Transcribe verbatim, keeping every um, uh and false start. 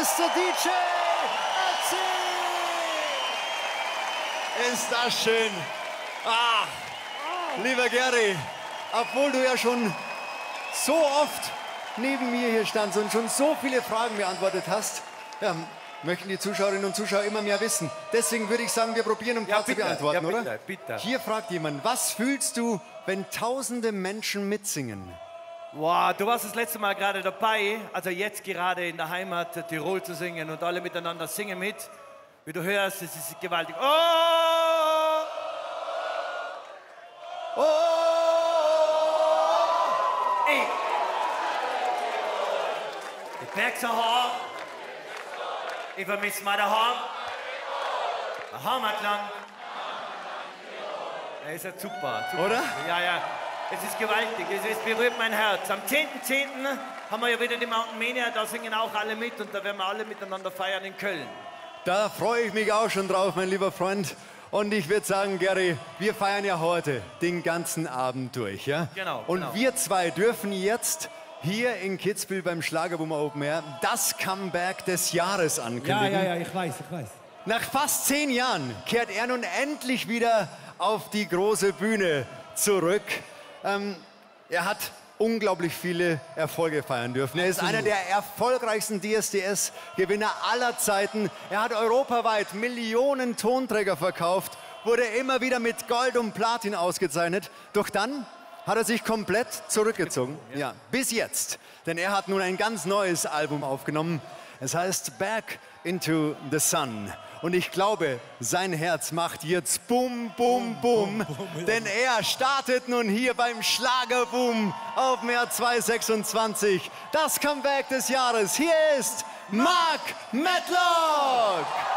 Mister D J Ötzi! Ist das schön. Ah, lieber Gary, obwohl du ja schon so oft neben mir hier standst und schon so viele Fragen beantwortet hast, ja, möchten die Zuschauerinnen und Zuschauer immer mehr wissen. Deswegen würde ich sagen, wir probieren, um ein paar zu beantworten, ja, bitte, oder? Bitte. Hier fragt jemand, was fühlst du, wenn tausende Menschen mitsingen? Wow, du warst das letzte Mal gerade dabei, also jetzt gerade in der Heimat Tirol zu singen und alle miteinander singen mit. Wie du hörst, es ist gewaltig. Oh! Oh! Ey! Die Berge so hoch. Ich vermisse meine Heim. Mein Heimatland. Er ist ja super, super. Oder? Ja, ja. Es ist gewaltig, es, es berührt mein Herz. Am zehnten zehnten haben wir ja wieder die Mountain Mania, da singen auch alle mit und da werden wir alle miteinander feiern in Köln. Da freue ich mich auch schon drauf, mein lieber Freund. Und ich würde sagen, Gary, wir feiern ja heute den ganzen Abend durch, ja? Genau, Und genau. wir zwei dürfen jetzt hier in Kitzbühel beim Schlagerboom Open Air das Comeback des Jahres ankündigen. Ja, ja, ja, ich weiß, ich weiß. Nach fast zehn Jahren kehrt er nun endlich wieder auf die große Bühne zurück. Ähm, er hat unglaublich viele Erfolge feiern dürfen. Er ist einer der erfolgreichsten D S D S-Gewinner aller Zeiten. Er hat europaweit Millionen Tonträger verkauft, wurde immer wieder mit Gold und Platin ausgezeichnet. Doch dann hat er sich komplett zurückgezogen. Ja, bis jetzt. Denn er hat nun ein ganz neues Album aufgenommen. Es heißt Back into the Sun. Und ich glaube, sein Herz macht jetzt Bum, Bum, Bum. Denn er startet nun hier beim Schlagerboom auf Meer zweihundertsechsundzwanzig. Das Comeback des Jahres. Hier ist Mark Medlock.